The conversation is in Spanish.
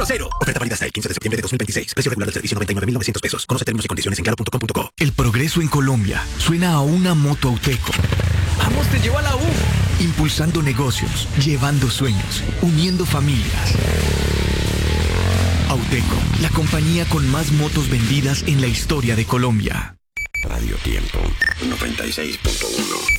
cero. Oferta válida hasta el 15 de septiembre de 2026. Precio regular del servicio $99,900. Conoce términos y condiciones en claro.com.co. El progreso en Colombia suena a una moto Auteco. ¡Vamos, te llevo a la U! Impulsando negocios, llevando sueños, uniendo familias. Auteco, la compañía con más motos vendidas en la historia de Colombia. Radio Tiempo 96.1.